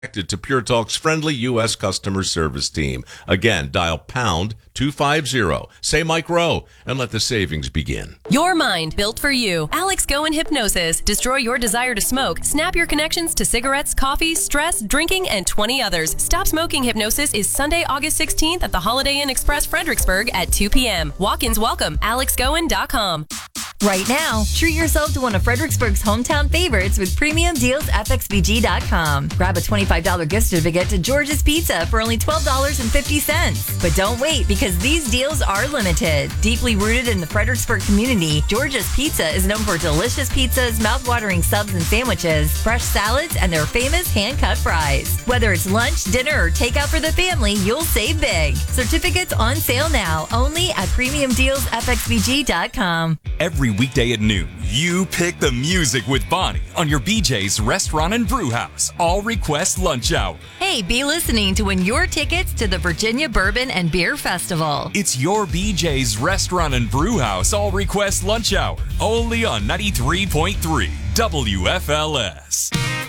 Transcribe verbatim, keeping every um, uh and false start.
Connected to Pure Talk's friendly U S customer service team. Again, dial pound two fifty, say Mike Rowe, and let the savings begin. Your mind built for you. Alex Goen Hypnosis. Destroy your desire to smoke. Snap your connections to cigarettes, coffee, stress, drinking, and twenty others. Stop Smoking Hypnosis is Sunday, August sixteenth at the Holiday Inn Express, Fredericksburg at two p.m. Walk-ins welcome. alex goen dot com. Right now, treat yourself to one of Fredericksburg's hometown favorites with premium deals f x b g dot com. Grab a twenty-five dollars gift certificate to George's Pizza for only twelve dollars and fifty cents. But don't wait, because these deals are limited. Deeply rooted in the Fredericksburg community, George's Pizza is known for delicious pizzas, mouth-watering subs and sandwiches, fresh salads, and their famous hand-cut fries. Whether it's lunch, dinner, or takeout for the family, you'll save big. Certificates on sale now, only at premium deals f x b g dot com. Every weekday at noon, you pick the music with Bonnie on your B J's Restaurant and Brew House All Request Lunch Hour. Hey, be listening to win your tickets to the Virginia Bourbon and Beer Festival. It's your B J's Restaurant and Brew House All Request Lunch Hour, only on ninety-three point three W F L S.